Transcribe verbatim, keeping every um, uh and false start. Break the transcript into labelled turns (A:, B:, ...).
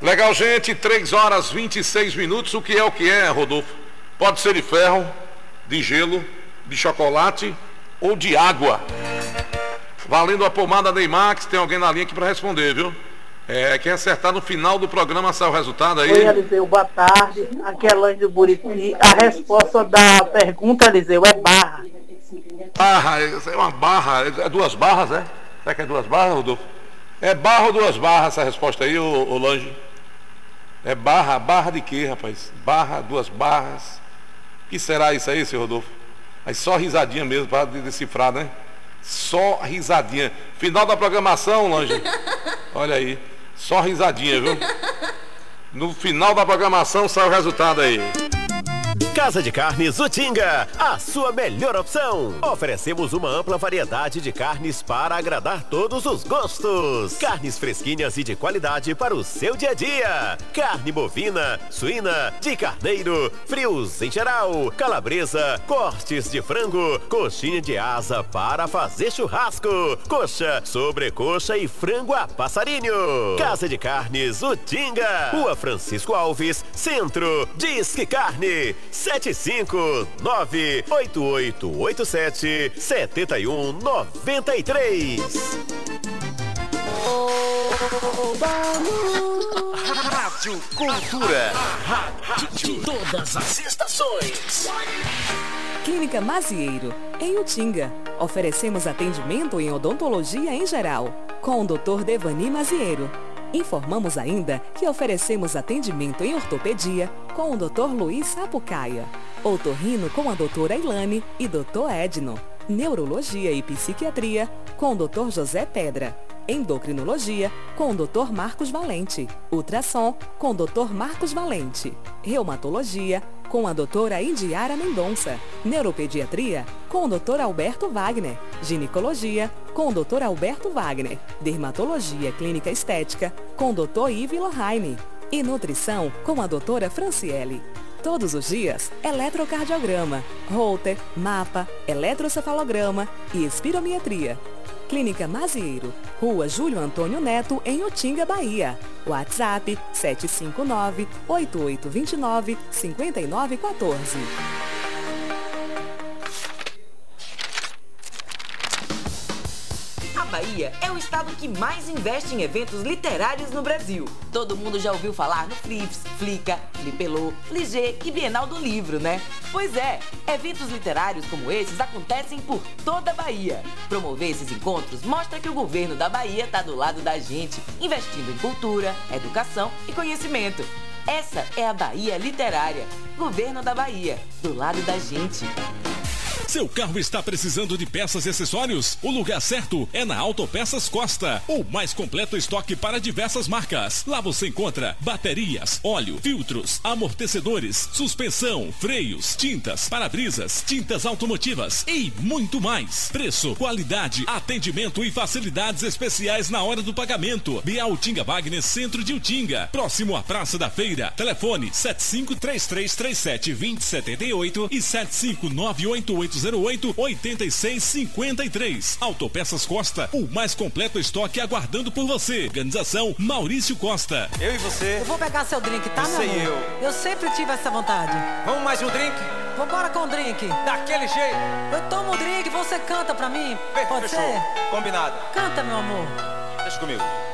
A: Legal, gente, três horas e vinte e seis minutos. O que é o que é, Rodolfo? Pode ser de ferro, de gelo, de chocolate ou de água. Valendo a pomada Neymax. Tem alguém na linha aqui para responder, viu? É, quem acertar no final do programa sai o resultado aí.
B: Oi, Eliseu, boa tarde. Aqui é Elaine do Buriti. A resposta da pergunta, Eliseu, é barra.
A: Barra, é uma barra, é duas barras, é? Será que é duas barras, Rodolfo? É barra ou duas barras essa resposta aí, ô, ô Lange? É barra, barra de quê, rapaz? Barra, duas barras. O que será isso aí, seu Rodolfo? Aí só risadinha mesmo para decifrar, né? Só risadinha. Final da programação, Lange. Olha aí. Só risadinha, viu? No final da programação sai o resultado aí.
C: Casa de Carnes Utinga, a sua melhor opção. Oferecemos uma ampla variedade de carnes para agradar todos os gostos. Carnes fresquinhas e de qualidade para o seu dia a dia. Carne bovina, suína, de carneiro, frios em geral, calabresa, cortes de frango, coxinha de asa para fazer churrasco, coxa, sobrecoxa e frango a passarinho. Casa de Carnes Utinga, Rua Francisco Alves, Centro. Disque Carne sete cinco nove oito oito oito sete sete um nove três. Rádio Cultura, rádio de todas as estações.
D: Clínica Mazieiro, em Utinga. Oferecemos atendimento em odontologia em geral, com o doutor Devani Mazieiro. Informamos ainda que oferecemos atendimento em ortopedia com o doutor Luiz Sapucaia, otorrino com a doutora Ilane e doutor Edno, neurologia e psiquiatria com o doutor José Pedra, endocrinologia com o doutor Marcos Valente, ultrassom com o doutor Marcos Valente, reumatologia com a doutora Indiara Mendonça, neuropediatria com o doutor Alberto Wagner, ginecologia com o doutor Alberto Wagner, dermatologia clínica estética com o doutor Ive Lohane e nutrição com a doutora Franciele. Todos os dias, eletrocardiograma, Holter, mapa, eletrocefalograma e espirometria. Clínica Mazieiro, Rua Júlio Antônio Neto, em Utinga, Bahia. WhatsApp sete cinco nove oito oito dois nove cinco nove um quatro.
E: A Bahia é o estado que mais investe em eventos literários no Brasil. Todo mundo já ouviu falar no Flips, Flica, Flipelô, Fligê e Bienal do Livro, né? Pois é, eventos literários como esses acontecem por toda a Bahia. Promover esses encontros mostra que o governo da Bahia está do lado da gente, investindo em cultura, educação e conhecimento. Essa é a Bahia Literária. Governo da Bahia, do lado da gente.
F: Seu carro está precisando de peças e acessórios? O lugar certo é na Autopeças Costa, o mais completo estoque para diversas marcas. Lá você encontra baterias, óleo, filtros, amortecedores, suspensão, freios, tintas, para-brisas, tintas automotivas e muito mais. Preço, qualidade, atendimento e facilidades especiais na hora do pagamento. Bia Utinga Wagner, centro de Utinga, próximo à Praça da Feira. Telefone sete cinco três três três sete dois zero sete oito e sete cinco nove oito oito zero oito oito seis cinco três. Autopeças Costa, o mais completo estoque aguardando por você. Organização Maurício Costa.
G: Eu e você.
H: Eu vou pegar seu drink, tá, meu
G: Você e
H: amor?
G: eu.
H: Eu sempre tive essa vontade.
G: Vamos mais um drink?
H: Vambora com o drink.
G: Daquele jeito.
H: Eu tomo um drink e você canta pra mim.
G: Fe-
H: Pode
G: Fechou.
H: ser?
G: Combinado.
H: Canta, meu amor.
G: Deixa comigo.